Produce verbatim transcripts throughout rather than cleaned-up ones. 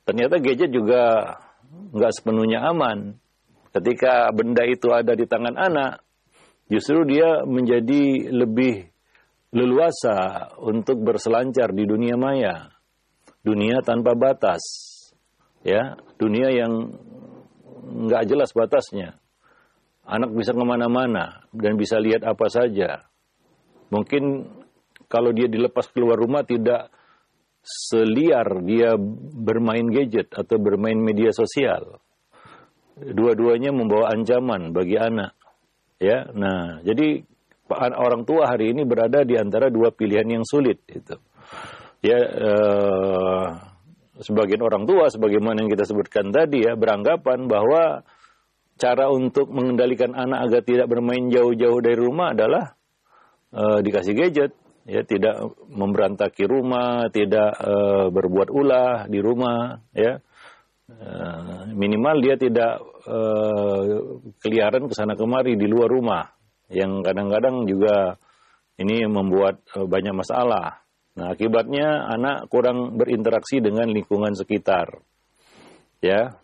ternyata gadget juga nggak sepenuhnya aman. Ketika benda itu ada di tangan anak, justru dia menjadi lebih leluasa untuk berselancar di dunia maya, dunia tanpa batas, ya, dunia yang nggak jelas batasnya. Anak bisa kemana-mana dan bisa lihat apa saja. Mungkin kalau dia dilepas keluar rumah tidak seliar dia bermain gadget atau bermain media sosial. Dua-duanya membawa ancaman bagi anak. Ya, nah, jadi orang tua hari ini berada di antara dua pilihan yang sulit itu. Ya, eh, sebagian orang tua, sebagaimana yang kita sebutkan tadi ya, beranggapan bahwa cara untuk mengendalikan anak agar tidak bermain jauh-jauh dari rumah adalah eh, dikasih gadget. Ya, tidak memberantaki rumah, tidak uh, berbuat ulah di rumah, ya. Uh, minimal dia tidak uh, keliaran kesana kemari di luar rumah, yang kadang-kadang juga ini membuat uh, banyak masalah. Nah, akibatnya anak kurang berinteraksi dengan lingkungan sekitar, ya,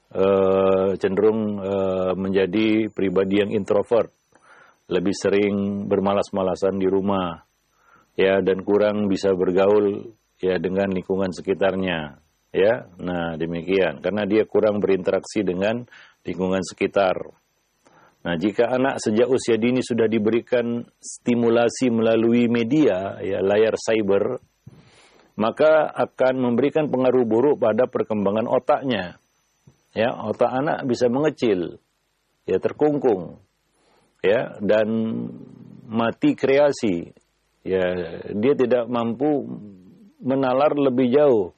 uh, cenderung uh, menjadi pribadi yang introvert, lebih sering bermalas-malasan di rumah. Ya, dan kurang bisa bergaul ya dengan lingkungan sekitarnya, ya. Nah, demikian karena dia kurang berinteraksi dengan lingkungan sekitar. Nah, jika anak sejak usia dini sudah diberikan stimulasi melalui media ya, layar cyber, maka akan memberikan pengaruh buruk pada perkembangan otaknya. Ya, otak anak bisa mengecil, ya, terkungkung, ya, dan mati kreasi. Ya, dia tidak mampu menalar lebih jauh,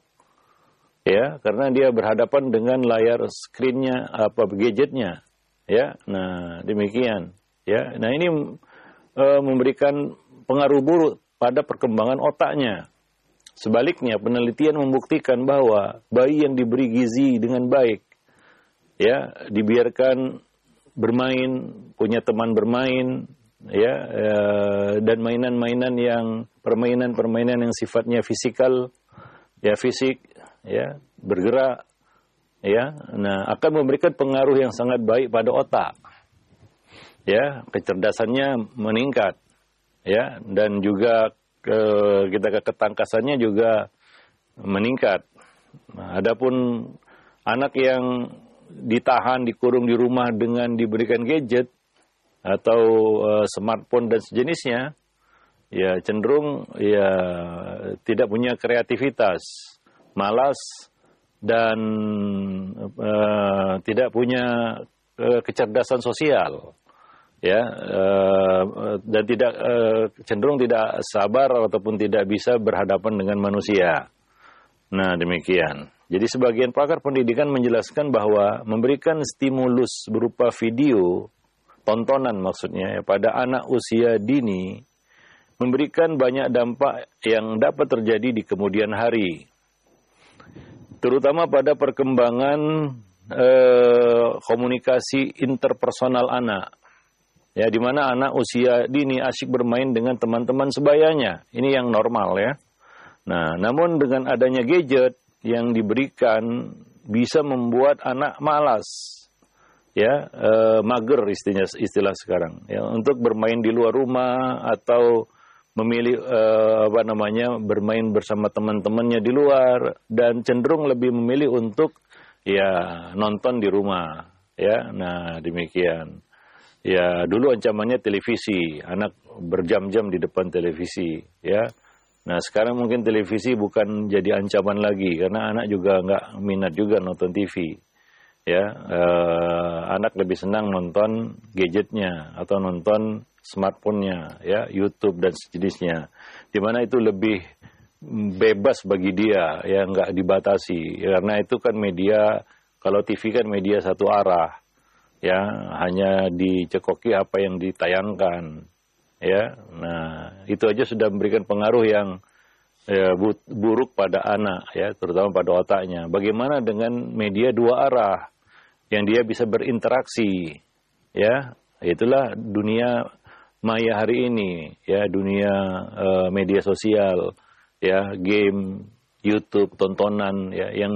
ya, karena dia berhadapan dengan layar screen-nya, apa gadgetnya, ya. Nah, demikian, ya. Nah, ini e, memberikan pengaruh buruk pada perkembangan otaknya. Sebaliknya, penelitian membuktikan bahwa bayi yang diberi gizi dengan baik, ya, dibiarkan bermain, punya teman bermain, ya, eh, dan mainan-mainan yang permainan-permainan yang sifatnya fisikal, ya, fisik, ya, bergerak, ya, nah, akan memberikan pengaruh yang sangat baik pada otak, ya, kecerdasannya meningkat, ya, dan juga ke, kita ketangkasannya juga meningkat. Nah, adapun anak yang ditahan, dikurung di rumah dengan diberikan gadget atau uh, smartphone dan sejenisnya, ya cenderung ya tidak punya kreativitas, malas, dan uh, tidak punya uh, kecerdasan sosial, ya, uh, dan tidak uh, cenderung tidak sabar ataupun tidak bisa berhadapan dengan manusia. Nah, demikian. Jadi sebagian pakar pendidikan menjelaskan bahwa memberikan stimulus berupa video, tontonan maksudnya ya, pada anak usia dini memberikan banyak dampak yang dapat terjadi di kemudian hari, terutama pada perkembangan eh, komunikasi interpersonal anak, ya, di mana anak usia dini asyik bermain dengan teman-teman sebayanya. Ini yang normal, ya. Nah, namun dengan adanya gadget yang diberikan bisa membuat anak malas, ya, eh, mager istilah istilah sekarang, ya, untuk bermain di luar rumah atau memilih eh, apa namanya bermain bersama teman-temannya di luar, dan cenderung lebih memilih untuk ya nonton di rumah, ya. Nah, demikian. Ya, dulu ancamannya televisi, anak berjam-jam di depan televisi, ya. Nah, sekarang mungkin televisi bukan jadi ancaman lagi karena anak juga nggak minat juga nonton T V. Ya, eh, anak lebih senang nonton gadgetnya atau nonton smartphone-nya, ya, YouTube dan sejenisnya, di mana itu lebih bebas bagi dia, ya, nggak dibatasi, karena itu kan media, kalau T V kan media satu arah, ya, hanya dicekoki apa yang ditayangkan, ya. Nah, itu aja sudah memberikan pengaruh yang ya, buruk pada anak, ya, terutama pada otaknya. Bagaimana dengan media dua arah yang dia bisa berinteraksi, ya, itulah dunia maya hari ini, ya, dunia uh, media sosial, ya, game, YouTube, tontonan, ya, yang